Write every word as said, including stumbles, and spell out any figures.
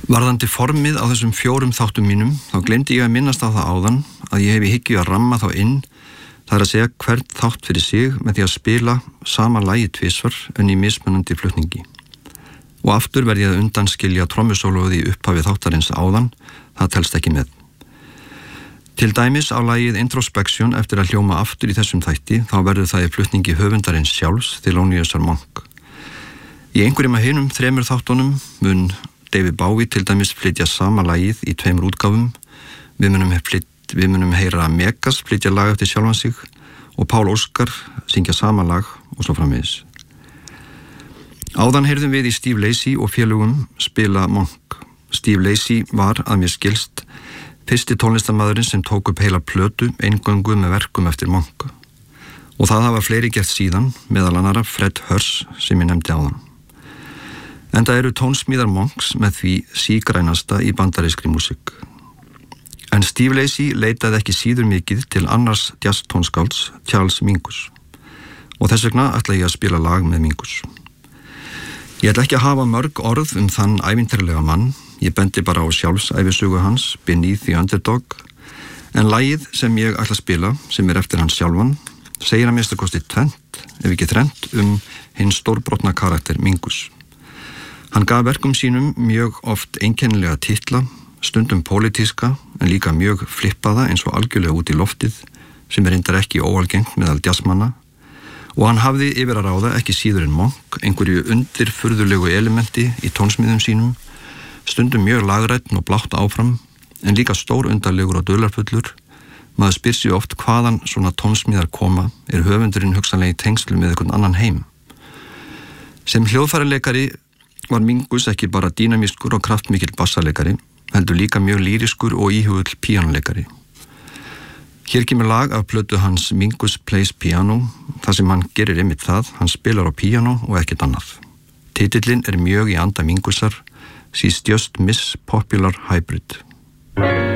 Varðandi formið á þessum fjórum þáttum mínum, þá glemdi ég að minnast á það áðan að ég hef í hyggju að ramma þá inn, það er að segja hvern þátt fyrir sig með því að spila sama lagi tvisvar en í mismunandi flutningi. Og aftur verð ég að undanskilja trommusólóið í upphafi þáttarins áðan, það telst ekki með. Til dæmis á lagið Introspection eftir að hljóma aftur í þessum þætti, þá verður það í flutningi höfundarins sjálfs, Thelonious Monk. Í einhverjum af hinum þremur þáttunum mun David Bowie til dæmis flytja sama lagið í tveimur útgáfum, við munum, flyt, við munum heyra Megas flytja lag eftir sjálfan sig og Paul Óskar syngja sama lag og svo framvegis. Áðan heyrðum við í Steve Lacy og félögum spila Monk. Steve Lacy var, að mér skilst, fyrsti tónlistarmaðurinn sem tók upp heila plötu eingöngu með verkum eftir Monk. Og það hafa fleiri gert síðan, meðal annara Fred Hurst sem ég nefndi áðan. Enda eru tónsmíðar Monks með því sígrænasta í bandarískri músík. En Steve Lacy leitaði ekki síður mikið til annars jazz tónskálds Charles Mingus. Og þess vegna ætla ég að spila lag með Mingus. Ég ætla ekki að hafa mörg orð um þann ævintýralega mann, ég bendi bara á sjálfsævisögu hans, Beneath the Underdog, en lagið sem ég ætla að spila, sem er eftir hans sjálfan, segir að minnsta kosti tvennt, ef ekki þrennt, um hinn stórbrotna karakter Mingus. Hann gaf verkum sínum mjög oft einkennilega titla, stundum pólitíska, en líka mjög flippaða eins og algjörlega út í loftið, sem er reyndar ekki óalgengt meðal jazzmanna, og hann hafði yfir að ráða ekki síður en Monk, einhverju undir furðulegu elementi í tónsmíðum sínum, stundum mjög lagrætn og blátt áfram, en líka stór undarlegur og dularfullur. Maður spyr sig oft hvaðan svona tónsmíðar koma, er höfundurinn hugsanlega í tengslu með einhvern annan heim. Sem hljóðfæraleikari var Mingus ekki bara dýnamískur og kraftmikill bassaleikari, heldur líka mjög lýriskur og íhugull píanoleikari. Hér kemur lag af plötu hans Mingus Plays Piano, þar sem hann gerir einmitt það, hann spilar á píano og ekkert annað. Titillinn er mjög í anda Mingusar, She's Just Miss Popular Hybrid.